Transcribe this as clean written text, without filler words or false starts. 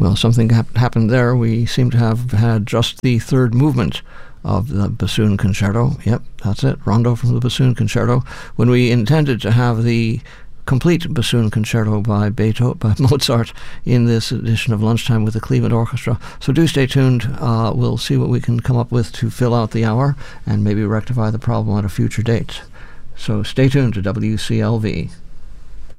Well, something happened there. We seem to have had just the third movement of the bassoon concerto. Yep, that's it. Rondo from the bassoon concerto. When we intended to have the complete bassoon concerto by Mozart in this edition of Lunchtime with the Cleveland Orchestra. So do stay tuned. We'll see what we can come up with to fill out the hour and maybe rectify the problem at a future date. So stay tuned to WCLV.